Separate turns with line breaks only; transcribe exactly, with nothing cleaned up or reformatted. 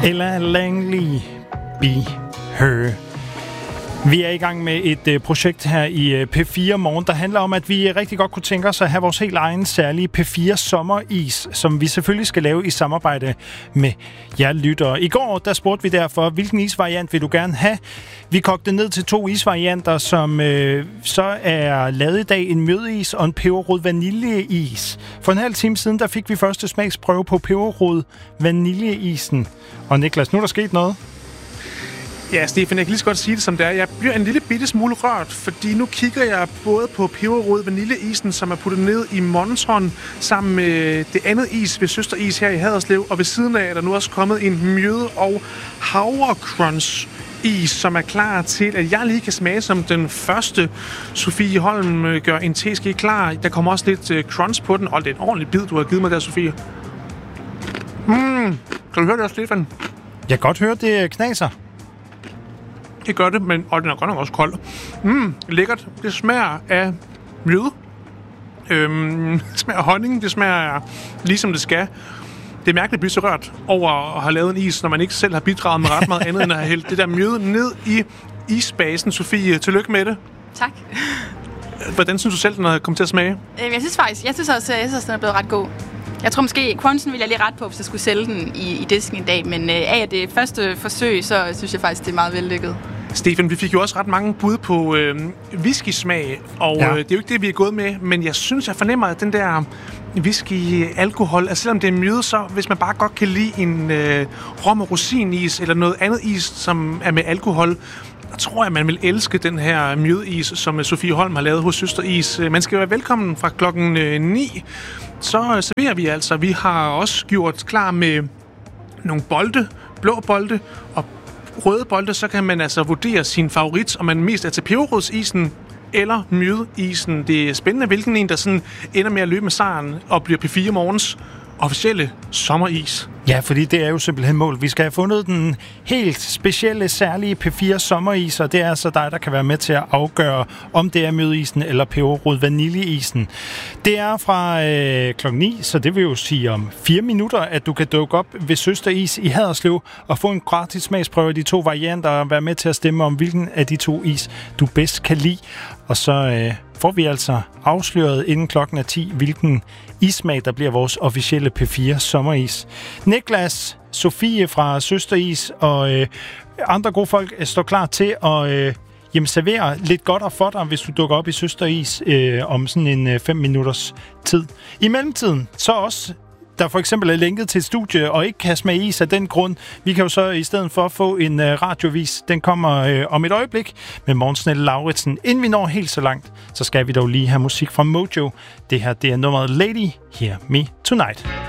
Ella Langley, Be Her. Vi er i gang med et øh, projekt her i øh, P fire Morgen, der handler om, at vi rigtig godt kunne tænke os at have vores helt egen særlige P fire sommeris, som vi selvfølgelig skal lave i samarbejde med jer lyttere. I går der spurgte vi derfor, hvilken isvariant vil du gerne have? Vi kogte ned til to isvarianter, som øh, så er lavet i dag, en mjødis og en peberrod vaniljeis. For en halv time siden, der fik vi første smagsprøve på peberrod vaniljeisen. Og Niklas, nu er der sket noget.
Ja, Stefan, jeg kan lige så godt sige det som det er. Jeg bliver en lille bitte smule rørt, fordi nu kigger jeg både på peberrod vaniljeisen, som er puttet ned i monton, sammen med det andet is ved Søsteris her i Haderslev, og ved siden af er der nu også kommet en mjøde- og havrecrunch is, som er klar til, at jeg lige kan smage som den første. Sofie Holm gør en teske klar. Der kommer også lidt crunch på den, og det er en ordentlig bid, du har givet mig der, Sofie. Mm. Kan du høre det også, Stefan?
Jeg kan godt høre, det knaser.
Det gør det, men og den er godt nok også kold. Mm, lækkert. Det smager af mjøde. Øhm, det smager af honning. Det smager af, ligesom det skal. Det er mærkeligt at blive så rørt over at have lavet en is, når man ikke selv har bidraget med ret meget andet, end at have hældt det der mjøde ned i isbasen. Sofie, tillykke med det.
Tak.
Hvordan synes du selv, den er kommet til at smage?
Jeg synes faktisk, jeg synes også, jeg synes, den er blevet ret god. Jeg tror måske, crunchen ville jeg lige ret på, hvis jeg skulle sælge den i, i disken i dag, men øh, af det første forsøg, så synes jeg faktisk, det er meget vellykket.
Stefan, vi fik jo også ret mange bud på øh, whisky-smag, og ja. øh, det er jo ikke det, vi er gået med, men jeg synes, jeg fornemmer, at den der whisky-alkohol, altså selvom det er mjøde, så hvis man bare godt kan lide en øh, rom- og rosinis, eller noget andet is, som er med alkohol, jeg tror jeg, man vil elske den her mjødeis, som Sofie Holm har lavet hos Søsteris. Man skal være velkommen fra klokken ni. Så serverer vi altså. Vi har også gjort klar med nogle bolde, blå bolde og røde bolde. Så kan man altså vurdere sin favorit, om man mest er til peberrodsisen eller mjødeisen. Det er spændende, hvilken en, der sådan ender med at løbe med sejren og bliver P fire Morgens officielle sommeris.
Ja, fordi det er jo simpelthen mål. Vi skal have fundet den helt specielle, særlige P fire sommeris, og det er altså dig, der kan være med til at afgøre, om det er mjødeisen eller peberrod vaniljeisen. Det er fra øh, klokken ni, så det vil jo sige om fire minutter, at du kan dukke op ved Søsteris i Haderslev og få en gratis smagsprøve af de to varianter og være med til at stemme om, hvilken af de to is, du bedst kan lide. Og så øh, får vi altså afsløret inden klokken er ti, hvilken ismag, der bliver vores officielle P fire sommeris. Niklas, Sofie fra Søsteris og øh, andre gode folk øh, står klar til at øh, jamen, servere lidt godt og for dig, hvis du dukker op i Søsteris øh, om sådan en øh, fem minutters tid. I mellemtiden, så også der for eksempel er lænket til et studie og ikke kan smage is af den grund. Vi kan jo så i stedet for få en øh, radiovis. Den kommer øh, om et øjeblik med Morgensnelle Lauritsen. Inden vi når helt så langt, så skal vi dog lige have musik fra Mojo. Det her, det er nummeret Lady, Hear Me Tonight.